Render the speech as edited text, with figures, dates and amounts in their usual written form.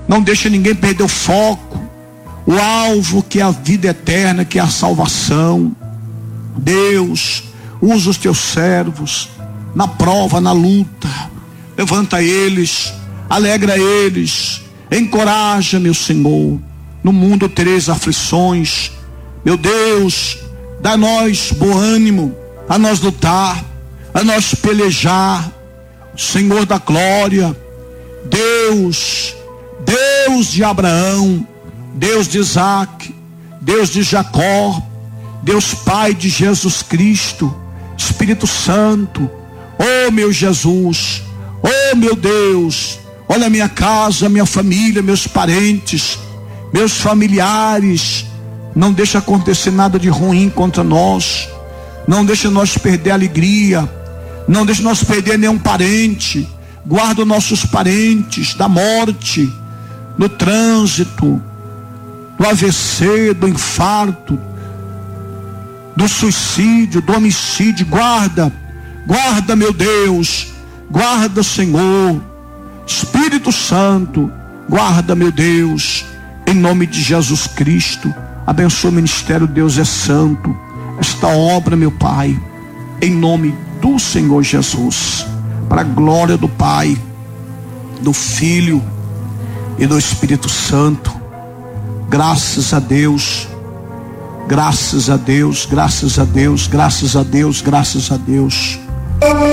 Não deixa ninguém perder o foco, o alvo, que é a vida eterna, que é a salvação. Deus, usa os teus servos na prova, na luta. Levanta eles, alegra eles, encoraja, meu Senhor. No mundo tereis aflições, meu Deus. Dá a nós bom ânimo, a nós lutar, a nós pelejar. Senhor da glória, Deus de Abraão, Deus de Isaac, Deus de Jacó, Deus Pai de Jesus Cristo, Espírito Santo, oh meu Jesus, oh meu Deus, olha a minha casa, minha família, meus parentes, meus familiares. Não deixa acontecer nada de ruim contra nós, não deixa nós perder a alegria, não deixa nós perder nenhum parente. Guarda os nossos parentes da morte, do trânsito, do AVC, do infarto, do suicídio, do homicídio. Guarda, meu Deus, guarda, Senhor. Espírito Santo, guarda, meu Deus, em nome de Jesus Cristo. Abençoa o ministério, Deus é santo, esta obra, meu Pai, em nome do Senhor Jesus, para a glória do Pai, do Filho e do Espírito Santo. Graças a Deus, graças a Deus, graças a Deus, graças a Deus, graças a Deus.